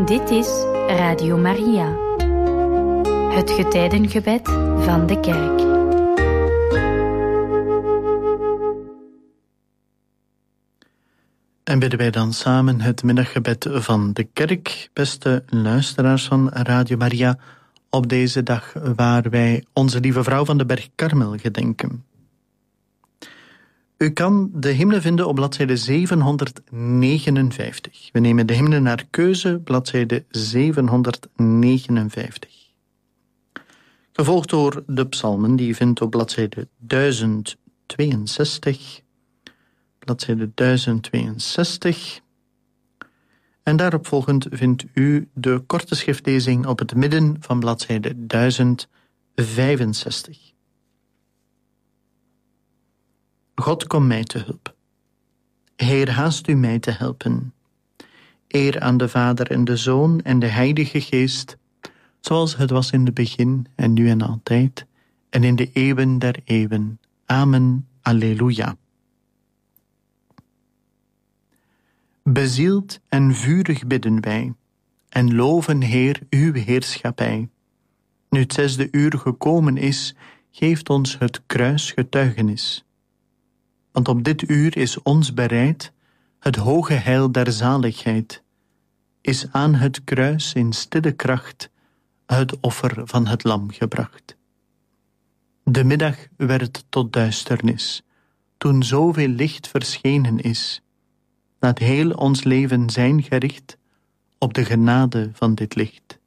Dit is Radio Maria, het getijdengebed van de kerk. En bidden wij dan samen het middaggebed van de kerk, beste luisteraars van Radio Maria, op deze dag waar wij onze lieve vrouw van de Berg Karmel gedenken. U kan de hymne vinden op bladzijde 759. We nemen de hymne naar keuze, bladzijde 759. Gevolgd door de psalmen, die je vindt op bladzijde 1062. Bladzijde 1062. En daarop volgend vindt u de korte schriftlezing op het midden van bladzijde 1065. God, kom mij te hulp. Heer, haast u mij te helpen. Eer aan de Vader en de Zoon en de Heilige Geest, zoals het was in het begin en nu en altijd, en in de eeuwen der eeuwen. Amen. Alleluia. Bezield en vurig bidden wij, en loven, Heer, uw heerschappij. Nu het 6e uur gekomen is, geeft ons het kruis getuigenis. Want op dit uur is ons bereid het hoge heil der zaligheid, is aan het kruis in stille kracht het offer van het lam gebracht. De middag werd tot duisternis, toen zoveel licht verschenen is. Laat heel ons leven zijn gericht op de genade van dit licht.